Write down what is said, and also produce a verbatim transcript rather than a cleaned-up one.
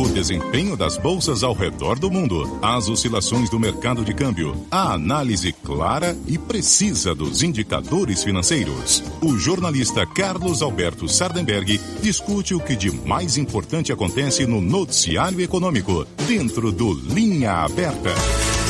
o desempenho das bolsas ao redor do mundo, as oscilações do mercado de câmbio, a análise clara e precisa dos indicadores financeiros. O jornalista Carlos Alberto Sardenberg discute o que de mais importante acontece no noticiário econômico, dentro do Linha Aberta.